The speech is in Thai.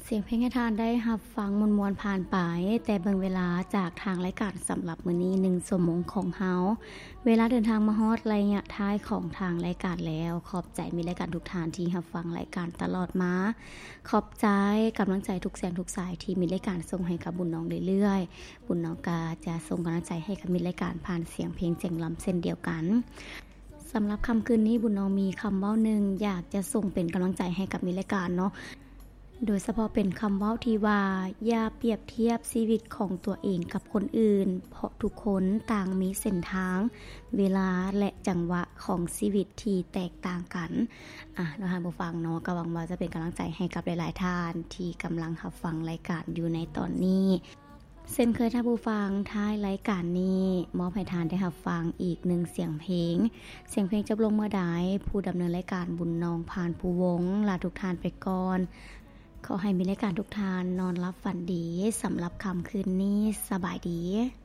เสียงเพลงให้ทานได้รับฟังมวนๆผ่านไปแต่เบิ่งเวลาจากทางรายการสำหรับมื้อนี้1ชั่วโมงของเฮาเวลาเดินทางมาฮอดระยะท้ายของทางรายการแล้วขอบใจมิตรรายการทุกท่านที่รับฟังรายการตลอดมาขอบใจกำลังใจทุกแสงทุกสายที่มิตรรายการส่งให้กับบุญน้องเรื่อยๆบุญน้องก็จะส่งกำลังใจให้กับมิตรรายการผ่านเสียงเพลงเจ๋งล้ำเส้นเดียวกันสำหรับค่ำคืนนี้บุญน้องมีคำเว้านึงอยากจะส่งเป็นกำลังใจให้กับมิตรรายการเนาะโดยเฉพาะเป็นคำเว้าที่ว่าอย่าเปรียบเทียบชีวิตของตัวเองกับคนอื่นเพราะทุกคนต่างมีเส้นทางเวลาและจังหวะของชีวิตที่แตกต่างกันเราท่านผู้ฟังเนาะก็หวังว่าจะเป็นกำลังใจให้กับหลายๆท่านที่กำลังรับฟังรายการอยู่ในตอนนี้เช่นเคยท่านผู้ฟังท้ายรายการนี้มอบให้ทานได้รับฟังอีก1เสียงเพลงจบลงเมื่อใดผู้ดำเนินรายการบุญน้องผ่านผู้วงลาทุกท่านไปก่อนขอให้มีรายการทุกท่านนอนรับฝันดีสำหรับค่ำคืนนี้สบายดี